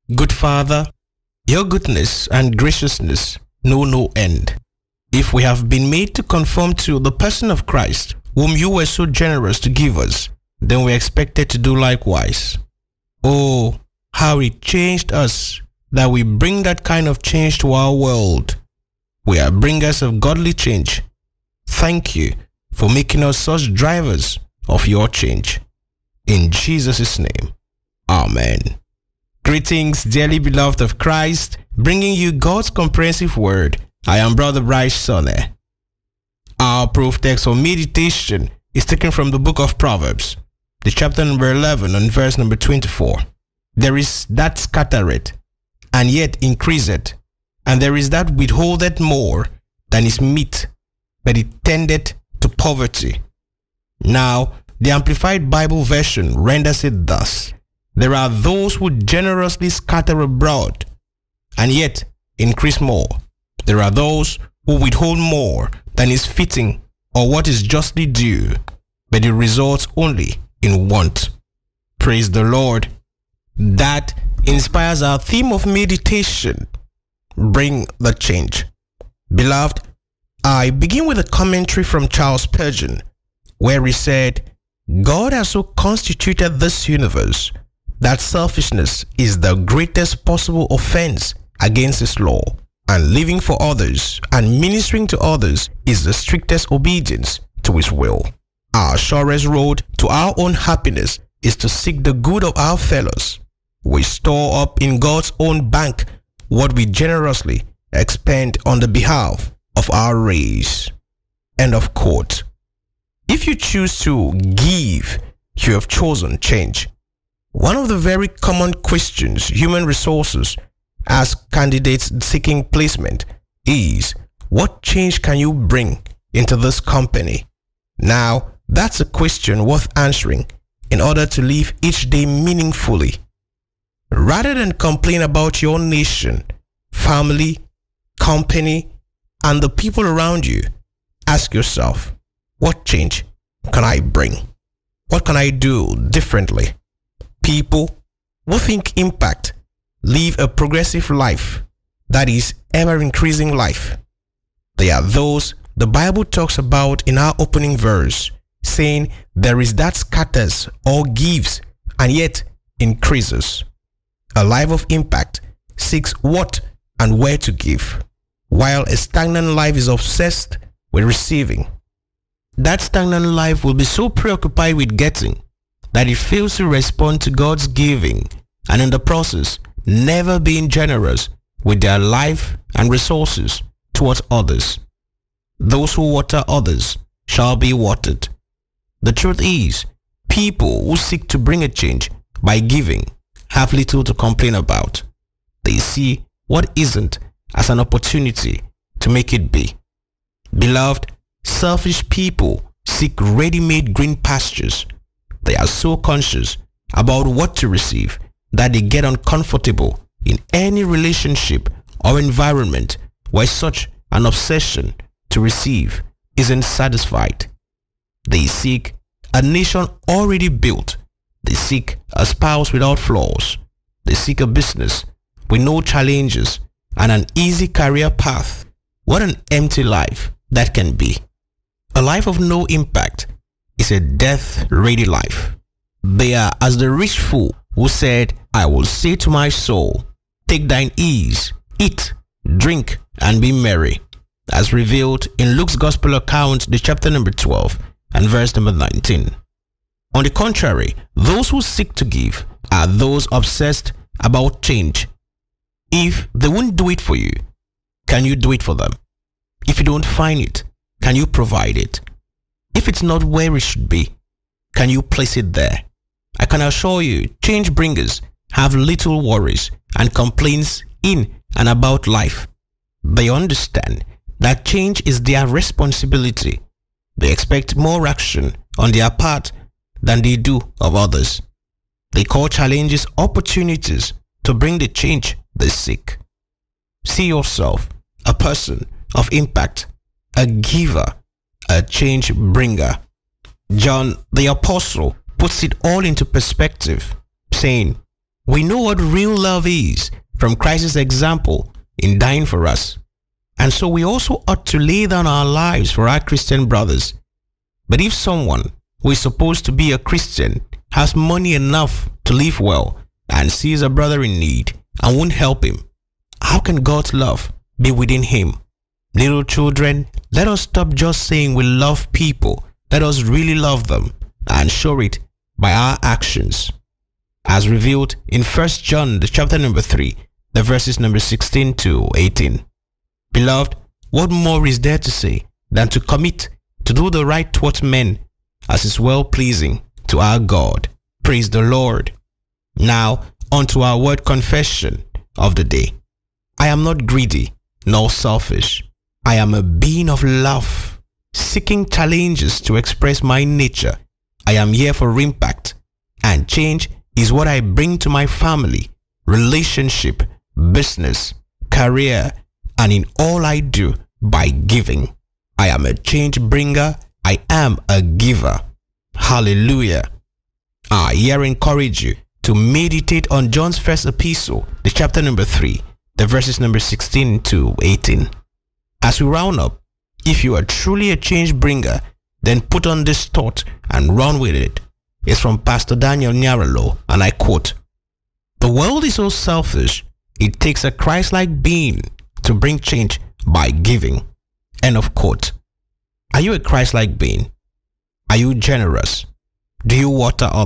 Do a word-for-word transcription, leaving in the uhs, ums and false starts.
Good Father, your goodness and graciousness know no end. If we have been made to conform to the person of Christ, whom you were so generous to give us, then we are expected to do likewise. Oh, how it changed us that we bring that kind of change to our world. We are bringers of godly change. Thank you for making us such drivers of your change. In Jesus' name, Amen. Greetings, dearly beloved of Christ, bringing you God's comprehensive word. I am Brother Bryce Sonne. Our proof text for meditation is taken from the book of Proverbs, the chapter number eleven and verse number twenty-four. There is that scattereth, and yet increaseth, and there is that withholdeth more than is meet, but it tendeth to poverty. Now, the Amplified Bible version renders it thus: there are those who generously scatter abroad, and yet increase more. There are those who withhold more than is fitting or what is justly due, but it results only in want. Praise the Lord. That inspires our theme of meditation. Bring the change. Beloved, I begin with a commentary from Charles Spurgeon, where he said, God has so constituted this universe that selfishness is the greatest possible offense against his law, and living for others and ministering to others is the strictest obedience to his will. Our surest road to our own happiness is to seek the good of our fellows. We store up in God's own bank what we generously expend on the behalf of our race. End of quote. If you choose to give, you have chosen change. One of the very common questions human resources ask candidates seeking placement is, what change can you bring into this company? Now, that's a question worth answering in order to live each day meaningfully. Rather than complain about your nation, family, company, and the people around you, ask yourself, what change can I bring? What can I do differently? People who think impact live a progressive life, that is, ever-increasing life. They are those the Bible talks about in our opening verse, saying there is that scatters or gives and yet increases. A life of impact seeks what and where to give, while a stagnant life is obsessed with receiving. That stagnant life will be so preoccupied with getting that it fails to respond to God's giving, and in the process, never being generous with their life and resources towards others. Those who water others shall be watered. The truth is, people who seek to bring a change by giving have little to complain about. They see what isn't as an opportunity to make it be. Beloved, selfish people seek ready-made green pastures. They are so conscious about what to receive that they get uncomfortable in any relationship or environment where such an obsession to receive isn't satisfied. They seek a nation already built. They seek a spouse without flaws. They seek a business with no challenges and an easy career path. What an empty life that can be. A life of no impact is a death-ready life. They are as the rich fool who said, I will say to my soul, take thine ease, eat, drink, and be merry, as revealed in Luke's Gospel account, the chapter number twelve and verse number nineteen. On the contrary, those who seek to give are those obsessed about change. If they won't do it for you, can you do it for them? If you don't find it, can you provide it? If it's not where it should be, can you place it there? I can assure you, change bringers have little worries and complaints in and about life. They understand that change is their responsibility. They expect more action on their part than they do of others. They call challenges opportunities to bring the change they seek. See yourself a person of impact, a giver, a change bringer. John the Apostle puts it all into perspective, saying, We know what real love is from Christ's example in dying for us. And so we also ought to lay down our lives for our Christian brothers. But if someone who is supposed to be a Christian has money enough to live well and sees a brother in need and won't help him, how can God's love be within him? Little children, let us stop just saying we love people. Let us really love them and show it by our actions. As revealed in First John, the chapter number three, the verses number sixteen to eighteen. Beloved, what more is there to say than to commit to do the right towards men as is well-pleasing to our God? Praise the Lord. Now, unto our word confession of the day. I am not greedy nor selfish. I am a being of love, seeking challenges to express my nature. I am here for impact, and change is what I bring to my family, relationship, business, career, and in all I do by giving. I am a change bringer. I am a giver. Hallelujah. I here encourage you to meditate on John's first epistle, the chapter number three, the verses number sixteen to eighteen. As we round up, if you are truly a change bringer, then put on this thought and run with it. It's from Pastor Daniel Nyaralo, and I quote, "The world is so selfish, it takes a Christ-like being to bring change by giving." End of quote. Are you a Christ-like being? Are you generous? Do you water others?